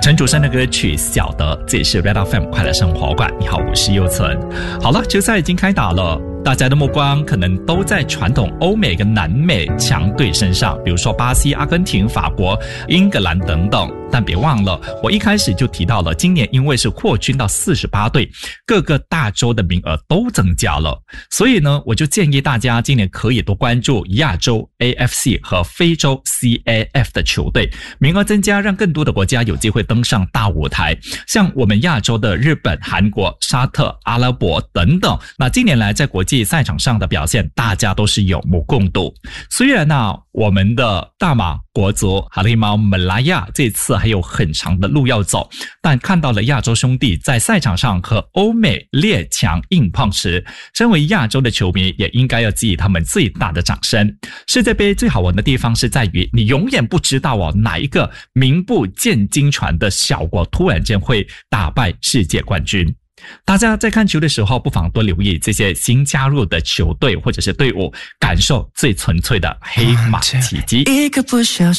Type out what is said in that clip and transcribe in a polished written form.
陈楚生的歌曲《小的》，这也是 Red FM 快乐生活馆。你好，我是佑存。好了，球赛已经开打了，大家的目光可能都在传统欧美跟南美强队身上，比如说巴西、阿根廷、法国、英格兰等等。但别忘了，我一开始就提到了，今年因为是扩军到48队，各个大洲的名额都增加了，所以呢，我就建议大家今年可以多关注亚洲 AFC 和非洲 CAF 的球队，名额增加，让更多的国家有机会登上大舞台。像我们亚洲的日本、韩国、沙特、阿拉伯等等，那近年来在国际赛场上的表现，大家都是有目共睹。虽然我们的大马国足哈利猫马来亚这次还有很长的路要走，但看到了亚洲兄弟在赛场上和欧美列强硬碰时，身为亚洲的球迷也应该要给予他们最大的掌声。世界杯最好玩的地方是在于，你永远不知道哪一个名不见经传的小国突然间会打败世界冠军。大家在看球的时候，不妨多留意这些新加入的球队或者是队伍，感受最纯粹的黑马奇迹。一个不小